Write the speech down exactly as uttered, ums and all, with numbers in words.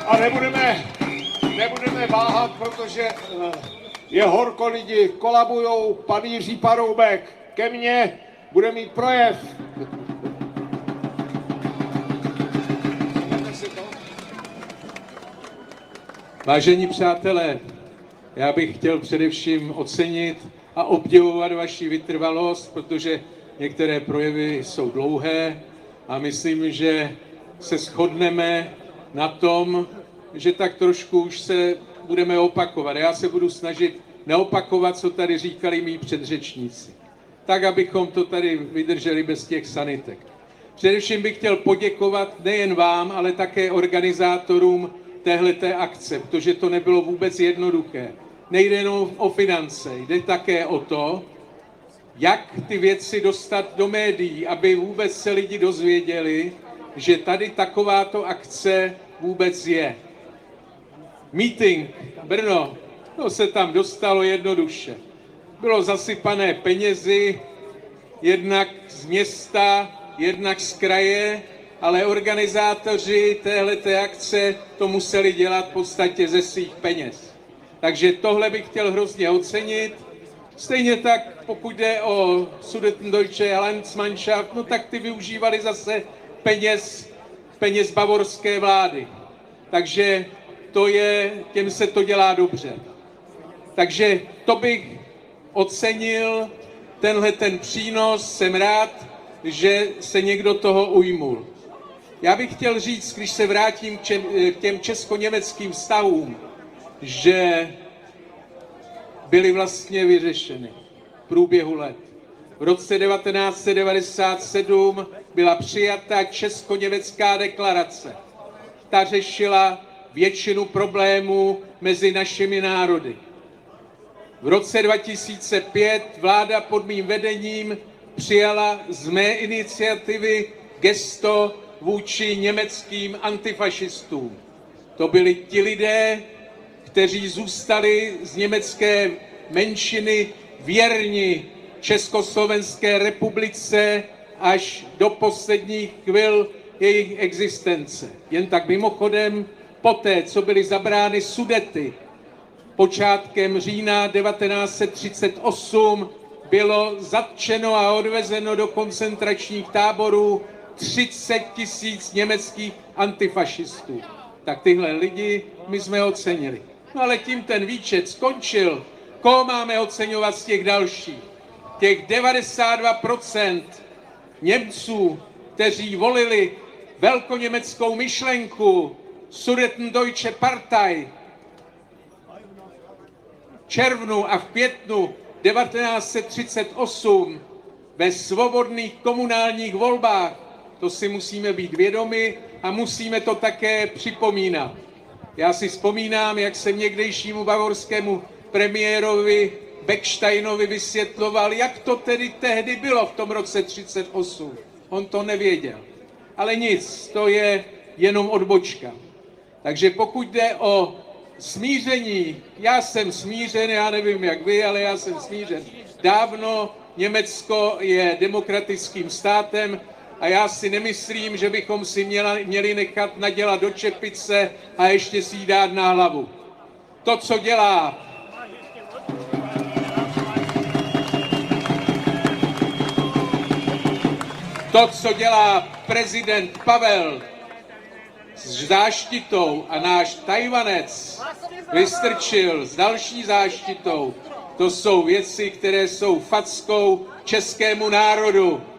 A nebudeme, nebudeme váhat, protože je horko, lidi kolabujou. Pan Jiří Paroubek ke mně bude mít projev. Vážení přátelé, já bych chtěl především ocenit a obdivovat vaši vytrvalost, protože některé projevy jsou dlouhé a myslím, že se shodneme na tom, že tak trošku už se budeme opakovat. Já se budu snažit neopakovat, co tady říkali mý předřečníci. Tak, abychom to tady vydrželi bez těch sanitek. Především bych chtěl poděkovat nejen vám, ale také organizátorům téhleté akce, protože to nebylo vůbec jednoduché. Nejde jenom o finance, jde také o to, jak ty věci dostat do médií, aby vůbec se lidi dozvěděli, že tady takováto akce vůbec je. Meeting Brno, to se tam dostalo jednoduše. Bylo zasypané penězi, jednak z města, jednak z kraje, ale organizátoři téhleté akce to museli dělat v podstatě ze svých peněz. Takže tohle bych chtěl hrozně ocenit. Stejně tak, pokud jde o Sudetendeutsche Landsmannschaft, no tak ty využívali zase peněz, peněz bavorské vlády. Takže to je, těm se to dělá dobře. Takže to bych ocenil, tenhle ten přínos, jsem rád, že se někdo toho ujmul. Já bych chtěl říct, když se vrátím k těm česko-německým vztahům, že byly vlastně vyřešeny v průběhu let. V roce devatenáct set devadesát sedm byla přijata česko-německá deklarace. Ta řešila většinu problémů mezi našimi národy. V roce dva tisíce pět vláda pod mým vedením přijala z mé iniciativy gesto vůči německým antifašistům. To byli ti lidé, kteří zůstali z německé menšiny věrni Československé republice až do posledních chvil jejich existence. Jen tak mimochodem, poté, co byly zabrány Sudety, počátkem října devatenáct set třicet osm bylo zatčeno a odvezeno do koncentračních táborů třicet tisíc německých antifašistů. Tak tyhle lidi my jsme ocenili. No ale tím ten výčet skončil. Koho máme oceňovat z těch dalších? Těch devadesát dva procent Němců, kteří volili velkoněmeckou myšlenku Sudetendeutsche Partei, v červnu a v květnu devatenáct set třicet osm ve svobodných komunálních volbách, to si musíme být vědomi a musíme to také připomínat. Já si vzpomínám, jak jsem někdejšímu bavorskému premiérovi Becksteinovi vysvětloval, jak to tedy tehdy bylo v tom roce třicet osm. On to nevěděl. Ale nic, to je jenom odbočka. Takže pokud jde o smíření, já jsem smířen, já nevím jak vy, ale já jsem smířen. Dávno Německo je demokratickým státem a já si nemyslím, že bychom si měla, měli nechat nadělat do čepice a ještě si ji dát na hlavu. To, co dělá to, co dělá prezident Pavel s záštitou a náš Tajvanec Vystrčil s další záštitou, to jsou věci, které jsou fackou českému národu.